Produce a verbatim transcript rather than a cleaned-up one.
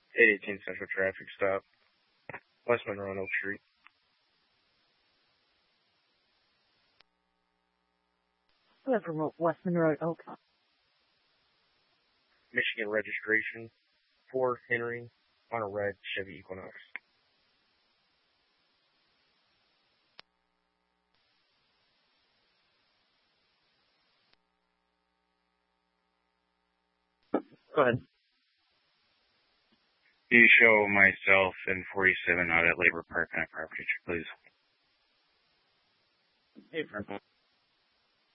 eight eighteen Central Traffic Stop, West Monroe and Oak Street. Hello from West Monroe and Oak. Michigan registration, Ford Henry on a red Chevy Equinox. Go ahead. Do you show myself in forty-seven out at Labor Park on a property check, please? Hey, friend.